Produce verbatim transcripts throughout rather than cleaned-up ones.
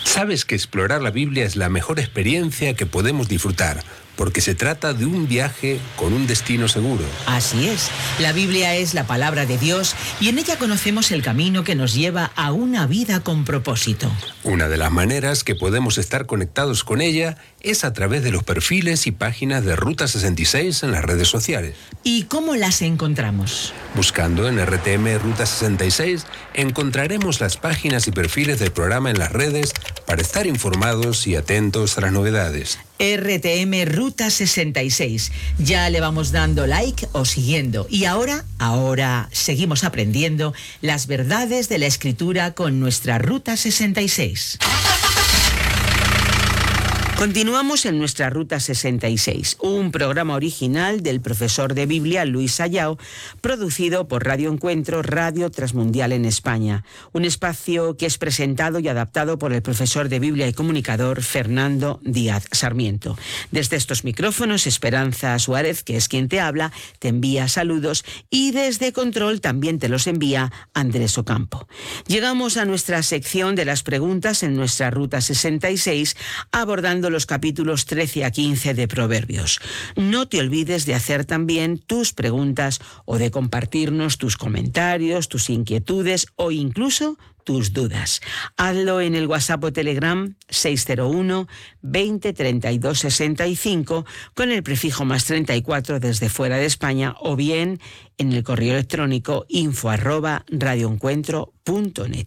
Sabes que explorar la Biblia es la mejor experiencia que podemos disfrutar, porque se trata de un viaje con un destino seguro. Así es, la Biblia es la palabra de Dios y en ella conocemos el camino que nos lleva a una vida con propósito. Una de las maneras que podemos estar conectados con ella es a través de los perfiles y páginas de Ruta sesenta y seis en las redes sociales. ¿Y cómo las encontramos? Buscando en R T M Ruta sesenta y seis encontraremos las páginas y perfiles del programa en las redes para estar informados y atentos a las novedades. R T M Ruta sesenta y seis. Ya le vamos dando like o siguiendo. Y ahora, ahora seguimos aprendiendo las verdades de la Escritura con nuestra Ruta sesenta y seis. Continuamos en nuestra Ruta sesenta y seis, un programa original del profesor de Biblia Luis Sayao, producido por Radio Encuentro, Radio Transmundial en España. Un espacio que es presentado y adaptado por el profesor de Biblia y comunicador Fernando Díaz Sarmiento. Desde estos micrófonos, Esperanza Suárez, que es quien te habla, te envía saludos y desde Control también te los envía Andrés Ocampo. Llegamos a nuestra sección de las preguntas en nuestra Ruta sesenta y seis, abordando los capítulos trece a quince de Proverbios. No te olvides de hacer también tus preguntas o de compartirnos tus comentarios, tus inquietudes o incluso tus dudas. Hazlo en el WhatsApp o Telegram seis cero uno, veinte, treinta y dos, sesenta y cinco con el prefijo más treinta y cuatro desde fuera de España o bien en el correo electrónico info arroba radioencuentro punto net.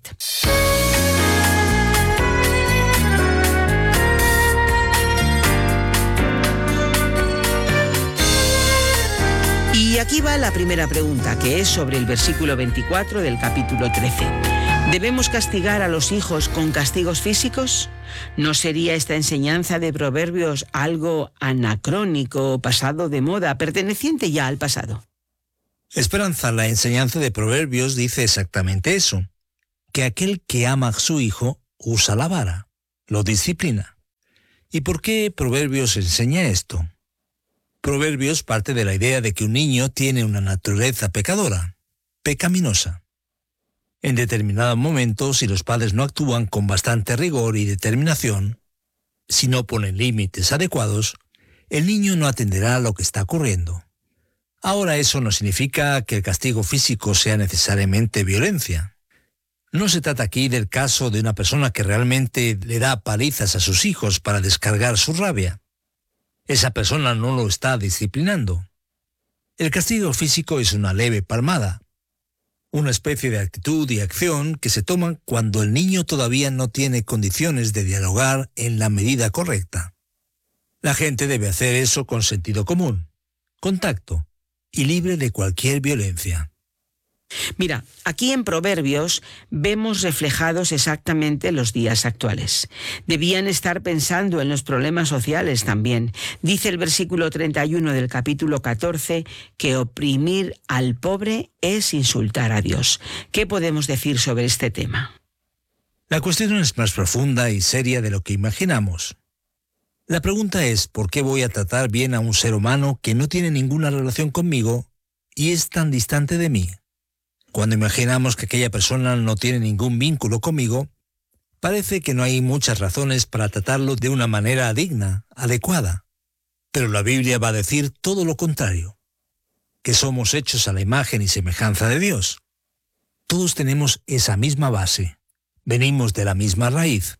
Y aquí va la primera pregunta, que es sobre el versículo veinticuatro del capítulo trece. ¿Debemos castigar a los hijos con castigos físicos? ¿No sería esta enseñanza de Proverbios algo anacrónico, pasado de moda, perteneciente ya al pasado? Esperanza, la enseñanza de Proverbios dice exactamente eso, que aquel que ama a su hijo usa la vara, lo disciplina. ¿Y por qué Proverbios enseña esto? Proverbios parte de la idea de que un niño tiene una naturaleza pecadora, pecaminosa. En determinados momentos, si los padres no actúan con bastante rigor y determinación, si no ponen límites adecuados, el niño no atenderá a lo que está ocurriendo. Ahora, eso no significa que el castigo físico sea necesariamente violencia. No se trata aquí del caso de una persona que realmente le da palizas a sus hijos para descargar su rabia. Esa persona no lo está disciplinando. El castigo físico es una leve palmada, una especie de actitud y acción que se toman cuando el niño todavía no tiene condiciones de dialogar en la medida correcta. La gente debe hacer eso con sentido común, con tacto y libre de cualquier violencia. Mira, aquí en Proverbios vemos reflejados exactamente los días actuales. Debían estar pensando en los problemas sociales también. Dice el versículo treinta y uno del capítulo catorce que oprimir al pobre es insultar a Dios. ¿Qué podemos decir sobre este tema? La cuestión es más profunda y seria de lo que imaginamos. La pregunta es, ¿por qué voy a tratar bien a un ser humano que no tiene ninguna relación conmigo y es tan distante de mí? Cuando imaginamos que aquella persona no tiene ningún vínculo conmigo, parece que no hay muchas razones para tratarlo de una manera digna, adecuada. Pero la Biblia va a decir todo lo contrario, que somos hechos a la imagen y semejanza de Dios. Todos tenemos esa misma base, venimos de la misma raíz.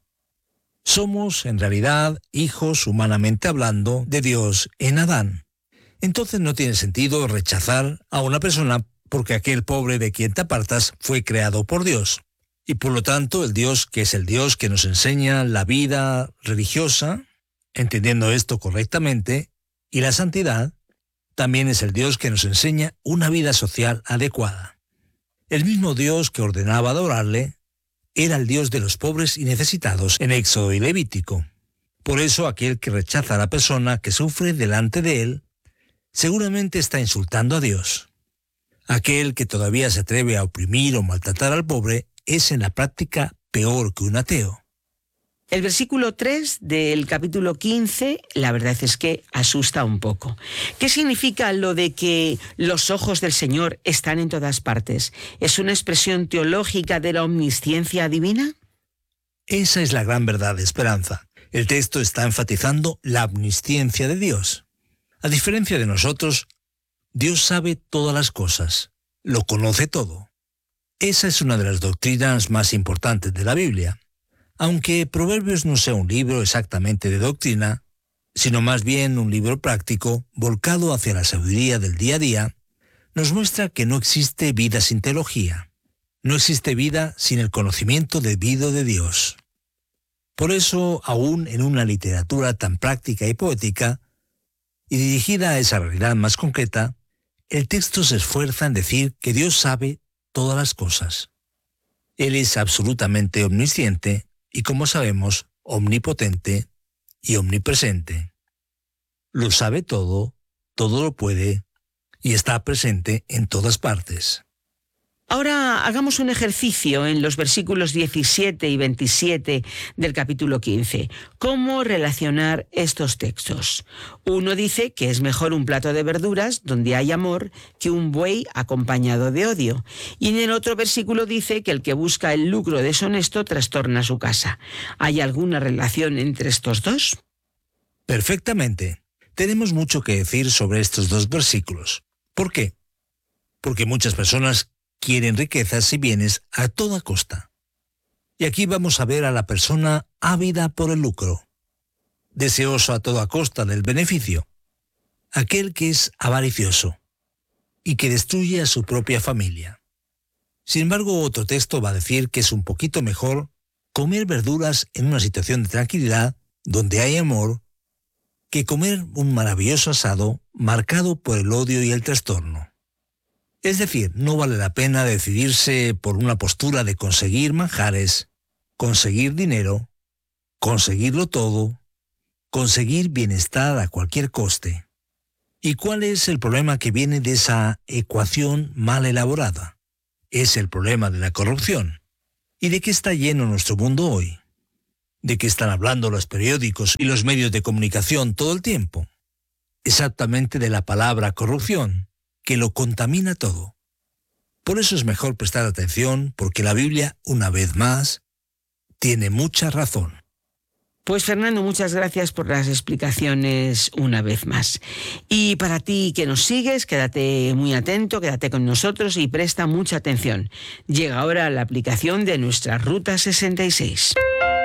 Somos, en realidad, hijos, humanamente hablando, de Dios en Adán. Entonces no tiene sentido rechazar a una persona porque aquel pobre de quien te apartas fue creado por Dios. Y por lo tanto, el Dios que es el Dios que nos enseña la vida religiosa, entendiendo esto correctamente, y la santidad, también es el Dios que nos enseña una vida social adecuada. El mismo Dios que ordenaba adorarle era el Dios de los pobres y necesitados en Éxodo y Levítico. Por eso, aquel que rechaza a la persona que sufre delante de él, seguramente está insultando a Dios. Aquel que todavía se atreve a oprimir o maltratar al pobre es en la práctica peor que un ateo. El versículo tres del capítulo quince, la verdad es que asusta un poco. ¿Qué significa lo de que los ojos del Señor están en todas partes? ¿Es una expresión teológica de la omnisciencia divina? Esa es la gran verdad de esperanza. El texto está enfatizando la omnisciencia de Dios. A diferencia de nosotros, Dios sabe todas las cosas, lo conoce todo. Esa es una de las doctrinas más importantes de la Biblia. Aunque Proverbios no sea un libro exactamente de doctrina, sino más bien un libro práctico, volcado hacia la sabiduría del día a día, nos muestra que no existe vida sin teología. No existe vida sin el conocimiento debido de Dios. Por eso, aún en una literatura tan práctica y poética, y dirigida a esa realidad más concreta, el texto se esfuerza en decir que Dios sabe todas las cosas. Él es absolutamente omnisciente y, como sabemos, omnipotente y omnipresente. Lo sabe todo, todo lo puede y está presente en todas partes. Ahora hagamos un ejercicio en los versículos diecisiete y veintisiete del capítulo quince. ¿Cómo relacionar estos textos? Uno dice que es mejor un plato de verduras donde hay amor que un buey acompañado de odio. Y en el otro versículo dice que el que busca el lucro deshonesto trastorna su casa. ¿Hay alguna relación entre estos dos? Perfectamente. Tenemos mucho que decir sobre estos dos versículos. ¿Por qué? Porque muchas personas quieren riquezas y bienes a toda costa. Y aquí vamos a ver a la persona ávida por el lucro, deseoso a toda costa del beneficio, aquel que es avaricioso y que destruye a su propia familia. Sin embargo, otro texto va a decir que es un poquito mejor comer verduras en una situación de tranquilidad donde hay amor que comer un maravilloso asado marcado por el odio y el trastorno. Es decir, no vale la pena decidirse por una postura de conseguir manjares, conseguir dinero, conseguirlo todo, conseguir bienestar a cualquier coste. ¿Y cuál es el problema que viene de esa ecuación mal elaborada? Es el problema de la corrupción. ¿Y de qué está lleno nuestro mundo hoy? ¿De qué están hablando los periódicos y los medios de comunicación todo el tiempo? Exactamente de la palabra corrupción, que lo contamina todo. Por eso es mejor prestar atención, porque la Biblia, una vez más, tiene mucha razón. Pues Fernando, muchas gracias por las explicaciones una vez más. Y para ti que nos sigues, quédate muy atento, quédate con nosotros y presta mucha atención. Llega ahora la aplicación de nuestra Ruta sesenta y seis.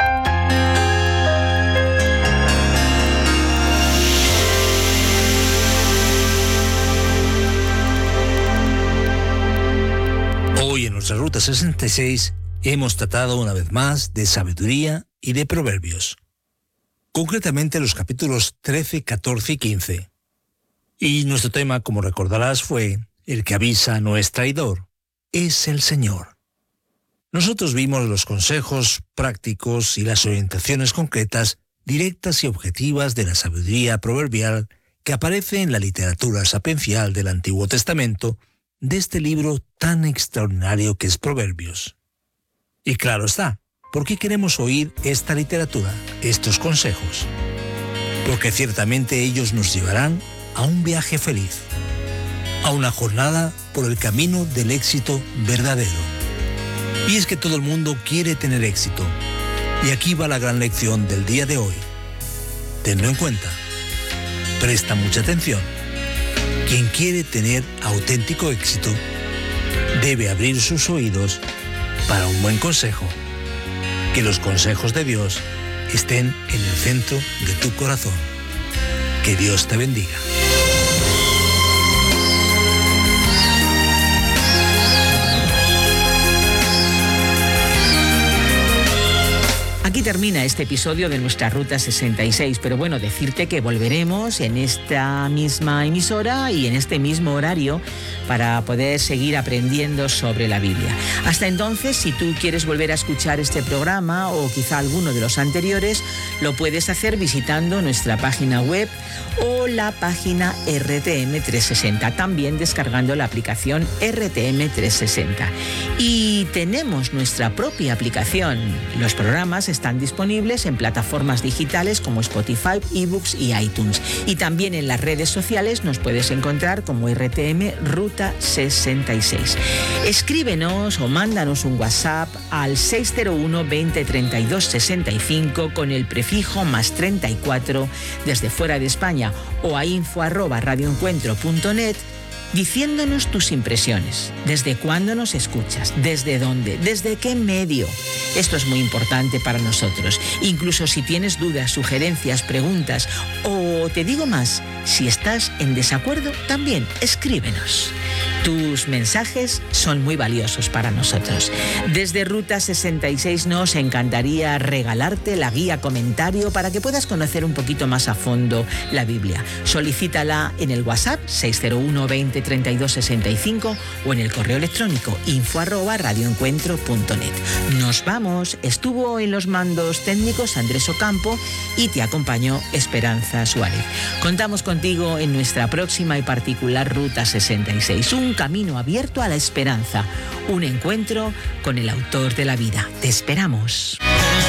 Hoy en nuestra Ruta sesenta y seis hemos tratado una vez más de sabiduría y de proverbios. Concretamente los capítulos trece, catorce y quince. Y nuestro tema, como recordarás, fue el que avisa no es traidor, es el Señor. Nosotros vimos los consejos prácticos y las orientaciones concretas, directas y objetivas de la sabiduría proverbial que aparece en la literatura sapiencial del Antiguo Testamento, de este libro tan extraordinario que es Proverbios. Y claro está, ¿por qué queremos oír esta literatura, estos consejos? Porque ciertamente ellos nos llevarán a un viaje feliz, a una jornada por el camino del éxito verdadero. Y es que todo el mundo quiere tener éxito. Y aquí va la gran lección del día de hoy. Tenlo en cuenta. Presta mucha atención. Quien quiere tener auténtico éxito debe abrir sus oídos para un buen consejo. Que los consejos de Dios estén en el centro de tu corazón. Que Dios te bendiga. Aquí termina este episodio de nuestra Ruta sesenta y seis, pero bueno, decirte que volveremos en esta misma emisora y en este mismo horario para poder seguir aprendiendo sobre la Biblia. Hasta entonces, si tú quieres volver a escuchar este programa o quizá alguno de los anteriores, lo puedes hacer visitando nuestra página web o la página R T M trescientos sesenta, también descargando la aplicación R T M trescientos sesenta. Y tenemos nuestra propia aplicación. Los programas están disponibles en plataformas digitales como Spotify, eBooks y iTunes. Y también en las redes sociales nos puedes encontrar como R T M Ruta Ruta sesenta y seis. Escríbenos o mándanos un WhatsApp al seis cero uno veinte treinta y dos sesenta y cinco con el prefijo más treinta y cuatro desde fuera de España o a info arroba radioencuentro punto net, diciéndonos tus impresiones. ¿Desde cuándo nos escuchas? ¿Desde dónde? ¿Desde qué medio? Esto es muy importante para nosotros. Incluso si tienes dudas, sugerencias, preguntas o, te digo más, si estás en desacuerdo, también escríbenos. Tus mensajes son muy valiosos para nosotros. Desde Ruta sesenta y seis nos encantaría regalarte la guía comentario para que puedas conocer un poquito más a fondo la Biblia. Solicítala en el WhatsApp seis cero uno veinte treinta y dos sesenta y cinco o en el correo electrónico info arroba radioencuentro punto net. Nos vamos. Estuvo en los mandos técnicos Andrés Ocampo y te acompañó Esperanza Suárez. Contamos contigo en nuestra próxima y particular Ruta sesenta y seis. Un camino abierto a la esperanza. Un encuentro con el autor de la vida. Te esperamos.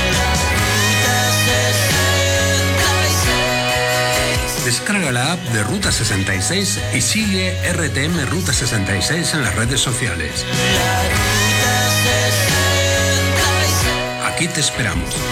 Descarga la app de Ruta sesenta y seis y sigue R T M Ruta sesenta y seis en las redes sociales. Aquí te esperamos.